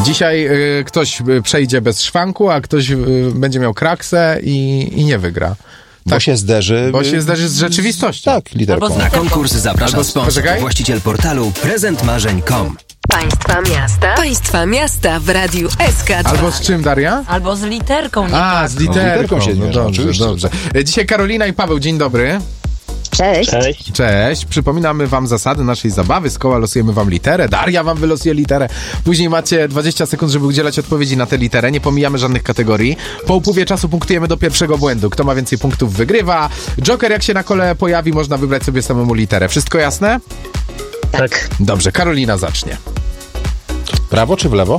Dzisiaj ktoś przejdzie bez szwanku, a ktoś będzie miał kraksę i nie wygra. Bo się zderzy z rzeczywistością. Tak, literką. Na konkurs zaprasza sponsor, właściciel portalu prezentmarzeń.com. Państwa miasta w Radiu SK2. Albo z czym, Daria? Albo z literką. Z literką się zmierza, dobrze. Dzisiaj Karolina i Paweł, dzień dobry. Cześć. Przypominamy wam zasady naszej zabawy. Z koła losujemy wam literę. Daria wam wylosuje literę. Później macie 20 sekund, żeby udzielać odpowiedzi na tę literę. Nie pomijamy żadnych kategorii. Po upływie czasu punktujemy do pierwszego błędu. Kto ma więcej punktów, wygrywa. Joker, jak się na kole pojawi, można wybrać sobie samemu literę. Wszystko jasne? Tak. Dobrze, Karolina zacznie. Prawo czy w lewo?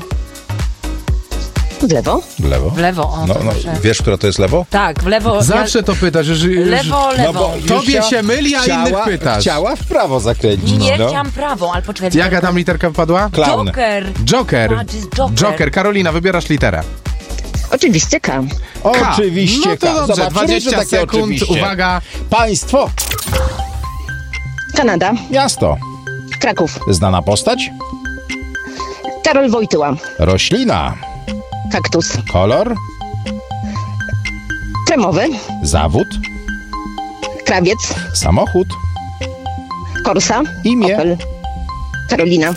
W lewo? W lewo. W lewo, o, wiesz, która to jest lewo? Tak, w lewo. Zawsze to pytasz, że Lewo. tobie się myli, a innych pytasz. Chciała w prawo zakręcić. Nie, chciałam prawo, ale poczekaj. Jaka tam literka wypadła? Klaun. Joker. Joker. Karolina, wybierasz literę. Oczywiście K. Oczywiście No to dobrze, Zobaczymy, 20 sekund, oczywiście. uwaga. Państwo. Kanada. Miasto. Kraków. Znana postać. Karol Wojtyła. Roślina. Kaktus. Kolor. Kremowy. Zawód. Krawiec. Samochód. Korsa. Imię. Opel. Karolina.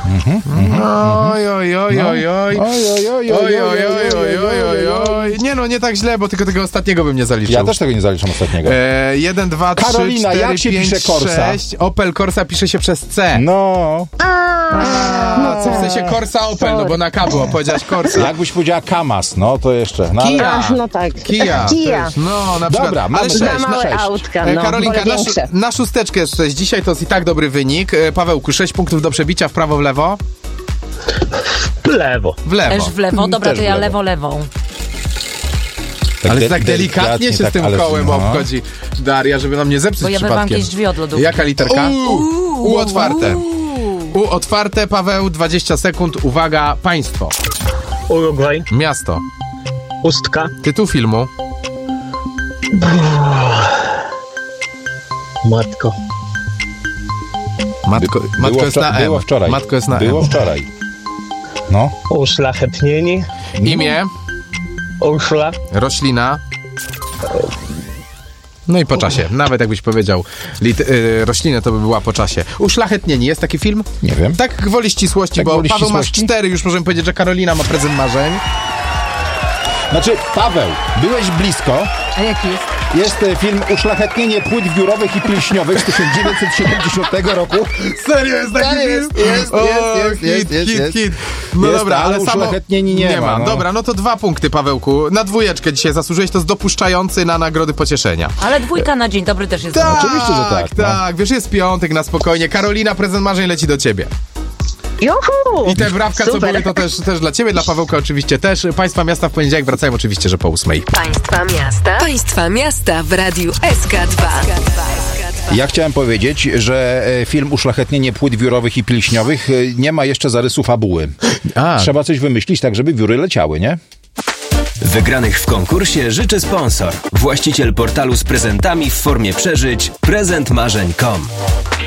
Nie no, nie tak źle, bo tylko tego ostatniego bym nie zaliczył. Ja też tego nie zaliczam ostatniego. 1, 2, 3, Karolina, 4, jak się 5, pisze Corsa? 6. Opel Corsa pisze się przez C. No. Co w sensie Corsa Opel, no bo na K było, powiedziałaś Corsa. Jakbyś powiedziała Kamaz, no to jeszcze. No, Kia. No tak. Kia. Kia. No, na przykład. Dobra, mamy ale 6 Za na małe 6. autka, Karolinka, wolę większe. na szósteczkę jest 6. Dzisiaj to jest i tak dobry wynik. Pawełku, 6 punktów do przebicia, w prawo, w lewo? W lewo. W lewo. Też w lewo, dobra, Też to ja w lewo. lewą. Ale tak delikatnie się z tym kołem obchodzi Daria, żeby nam nie zepsuć Bo ja wyrwałam przypadkiem. jakieś drzwi od lodówki. Jaka literka? U otwarte. U otwarte, Paweł, 20 sekund. Uwaga, państwo. Urugwaj. Miasto. Ustka. Tytuł filmu. Matko. Matko jest na M. Było wczoraj. Matko jest na Było M. wczoraj. No. Uszlachetnieni. Imię. Urszula. Roślina. No i po czasie. Nawet jakbyś powiedział roślinę, to by była po czasie. Uszlachetnieni. Jest taki film? Nie wiem. Tak gwoli ścisłości, Tak bo gwoli Paweł ścisłości? masz 4, już możemy powiedzieć, że Karolina ma prezent marzeń. Znaczy, Paweł, byłeś blisko. A jaki jest? Jest film Uszlachetnienie płyt wiórowych i pilśniowych z 1970 roku. Serio jest taki film? Hit. No Jest, dobra, ale uszlachetnieni nie ma. No. Dobra, no to 2 punkty, Pawełku. Na 2 dzisiaj zasłużyłeś, to jest dopuszczający na nagrody pocieszenia. Ale 2 na dzień dobry też jest. Tak, Oczywiście, że tak, no. Tak, wiesz, jest piątek, na spokojnie. Karolina, prezent marzeń leci do ciebie. Juhu! I te wrapka, co Super. były, to też dla ciebie, dla Pawełka oczywiście też. Państwa miasta w poniedziałek wracają oczywiście, że po 8. Państwa miasta w Radiu SK2. Ja chciałem powiedzieć, że film Uszlachetnienie płyt wiórowych i pilśniowych nie ma jeszcze zarysu fabuły. Trzeba coś wymyślić tak, żeby wióry leciały, nie? Wygranych w konkursie życzy sponsor. Właściciel portalu z prezentami w formie przeżyć prezentmarzeń.com.